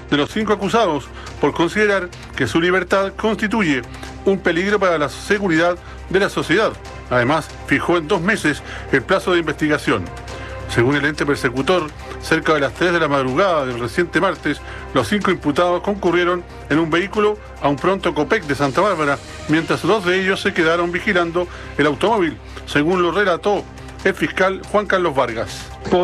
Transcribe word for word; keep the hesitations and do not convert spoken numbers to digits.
de los cinco acusados por considerar que su libertad constituye un peligro para la seguridad de la sociedad. Además, fijó en dos meses el plazo de investigación. Según el ente persecutor, cerca de las tres de la madrugada del reciente martes, los cinco imputados concurrieron en un vehículo a un pronto Copec de Santa Bárbara, mientras dos de ellos se quedaron vigilando el automóvil, según lo relató el fiscal Juan Carlos Vargas.